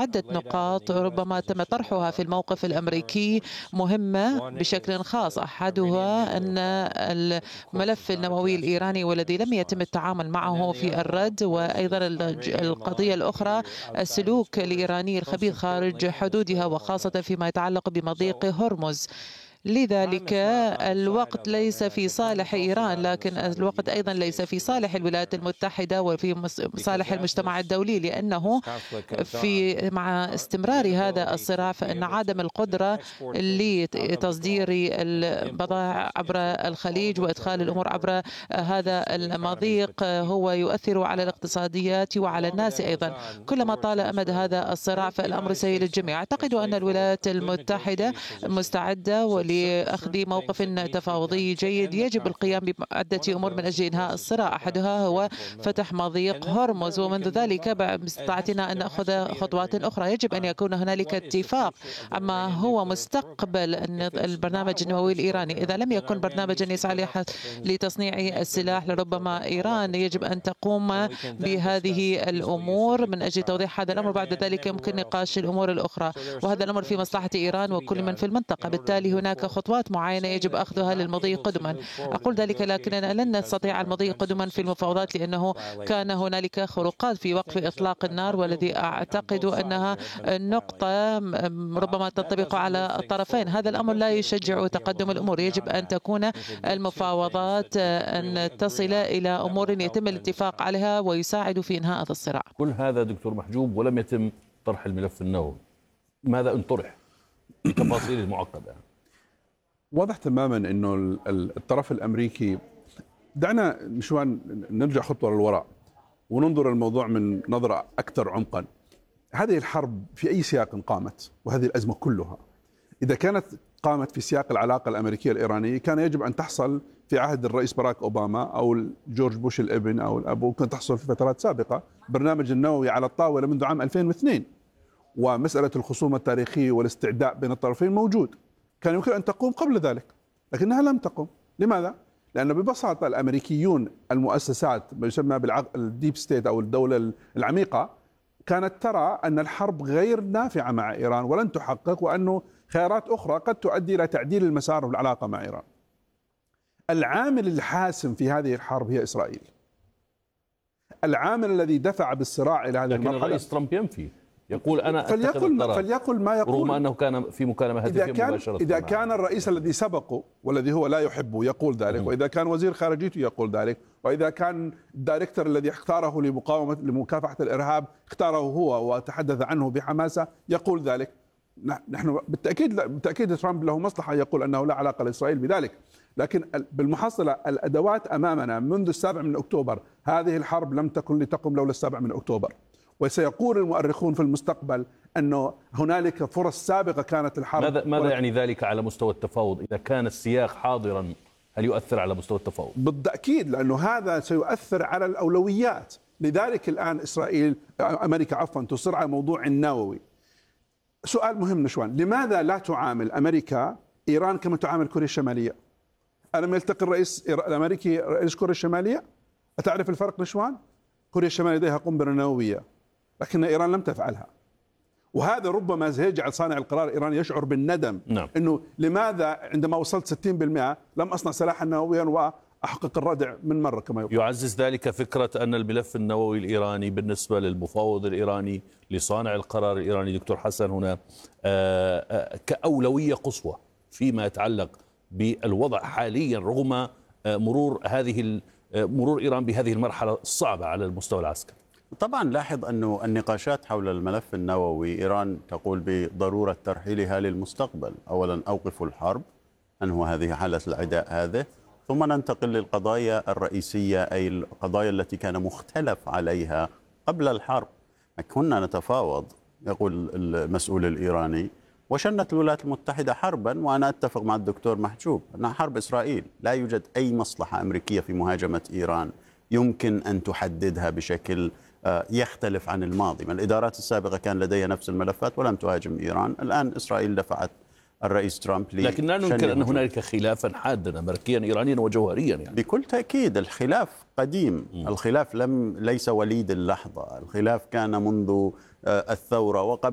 عدة نقاط ربما تم طرحها في الموقف الأمريكي مهمة بشكل خاص. أحدها أن الملف النووي الإيراني والذي لم يتم التعامل معه في الرد، وأيضا القضية الأخرى السلوك الإيراني الخبيث خارج حدودها وخاصة فيما يتعلق بمضيق هرمز. لذلك الوقت ليس في صالح إيران، لكن الوقت أيضا ليس في صالح الولايات المتحدة وفي صالح المجتمع الدولي، لأنه مع استمرار هذا الصراع فإن عدم القدرة لتصدير البضائع عبر الخليج وإدخال الأمور عبر هذا المضيق هو يؤثر على الاقتصاديات وعلى الناس أيضا. كلما طال أمد هذا الصراع فالأمر سيء للجميع. أعتقد أن الولايات المتحدة مستعدة لأخذ موقف تفاوضي جيد. يجب القيام بعدة أمور من أجل إنهاء الصراع، أحدها هو فتح مضيق هرمز، ومنذ ذلك باستطاعتنا أن نأخذ خطوات أخرى. يجب أن يكون هنالك اتفاق عما هو مستقبل البرنامج النووي الإيراني. إذا لم يكن برنامجا يسعى لتصنيع السلاح لربما إيران يجب أن تقوم بهذه الأمور من أجل توضيح هذا الأمر. بعد ذلك يمكن نقاش الأمور الأخرى، وهذا الأمر في مصلحة إيران وكل من في المنطقة. بالتالي هناك خطوات معينة يجب أخذها للمضي قدما. أقول ذلك لكننا لن نستطيع المضي قدما في المفاوضات، لأنه كان هنالك خروقات في وقف إطلاق النار، والذي أعتقد أنها نقطة ربما تنطبق على الطرفين. هذا الأمر لا يشجع تقدم الأمور. يجب أن تكون المفاوضات أن تصل إلى أمور يتم الاتفاق عليها ويساعد في إنهاء هذا الصراع. كل هذا دكتور محجوب ولم يتم طرح الملف النووي. ماذا إن طرح بتفاصيل المعقدة؟ واضح تماما أنه الطرف الأمريكي، دعنا شوان نرجع خطوة للوراء وننظر الموضوع من نظرة أكثر عمقا. هذه الحرب في أي سياق قامت، وهذه الأزمة كلها إذا كانت قامت في سياق العلاقة الأمريكية الإيرانية كان يجب أن تحصل في عهد الرئيس باراك أوباما أو جورج بوش الابن أو الأب، كانت تحصل في فترات سابقة. برنامج النووي على الطاولة منذ عام 2002، ومسألة الخصومة التاريخية والاستعداء بين الطرفين موجود. كان يمكن أن تقوم قبل ذلك لكنها لم تقم. لماذا؟ لأن ببساطة الأمريكيون، المؤسسات ما يسمى بالديب ستيت أو الدولة العميقة، كانت ترى أن الحرب غير نافعة مع إيران ولن تحقق، وأنه خيارات أخرى قد تؤدي إلى تعديل المسار والعلاقة مع إيران. العامل الحاسم في هذه الحرب هي إسرائيل. العامل الذي دفع بالصراع إلى هذه المرحلة. لكن الرئيس ترامب ينفي، يقول أنا فليقل ما يقول، رغم أنه كان في مكالمة هاتفية مباشرة. إذا كان الرئيس الذي سبقه والذي هو لا يحبه يقول ذلك، وإذا كان وزير خارجيته يقول ذلك، وإذا كان الدايركتور الذي اختاره لمكافحة الإرهاب اختاره هو وتحدث عنه بحماسة يقول ذلك، نحن بالتأكيد ترامب له مصلحة يقول أنه لا علاقة لإسرائيل بذلك. لكن بالمحصلة الأدوات أمامنا منذ 7 من أكتوبر. هذه الحرب لم تكن لتقم لولا 7 من أكتوبر، وسيقول المؤرخون في المستقبل أنه هنالك فرص سابقة كانت الحرب. ماذا يعني ذلك على مستوى التفاوض؟ إذا كان السياق حاضرا هل يؤثر على مستوى التفاوض؟ بالتأكيد، لأنه هذا سيؤثر على الأولويات. لذلك الآن أمريكا تصر على موضوع النووي. سؤال مهم نشوان، لماذا لا تعامل أمريكا إيران كما تعامل كوريا الشمالية؟ ألم يلتقي الرئيس الأمريكي رئيس كوريا الشمالية؟ أتعرف الفرق نشوان؟ كوريا الشمالية لديها قنبلة نووية لكن إيران لم تفعلها، وهذا ربما سيجعل صانع القرار الإيراني يشعر بالندم. نعم. أنه لماذا عندما وصلت 60% لم أصنع سلاحا نوويا وأحقق الردع من مرة كما يقول. يعزز ذلك فكرة أن الملف النووي الإيراني بالنسبة للمفاوض الإيراني لصانع القرار الإيراني دكتور حسن هنا كأولوية قصوى فيما يتعلق بالوضع حاليا، رغم مرور إيران بهذه المرحلة الصعبة على المستوى العسكري. طبعا لاحظ أنه النقاشات حول الملف النووي إيران تقول بضرورة ترحيلها للمستقبل. أولا أوقفوا الحرب، أنهوا هذه حالة العداء هذه، ثم ننتقل للقضايا الرئيسية أي القضايا التي كان مختلف عليها قبل الحرب. كنا نتفاوض، يقول المسؤول الإيراني، وشنت الولايات المتحدة حربا، وأنا أتفق مع الدكتور محجوب أنها حرب إسرائيل. لا يوجد أي مصلحة أمريكية في مهاجمة إيران يمكن أن تحددها بشكل يختلف عن الماضي. من الإدارات السابقة كان لديها نفس الملفات ولم تهاجم إيران. الآن إسرائيل دفعت الرئيس ترامب لكن لا ننكر أن هنالك خلافا حادا أمريكيا إيرانيا وجوهريا يعني. بكل تأكيد الخلاف قديم. الخلاف ليس وليد اللحظة. الخلاف كان منذ الثورة وقبل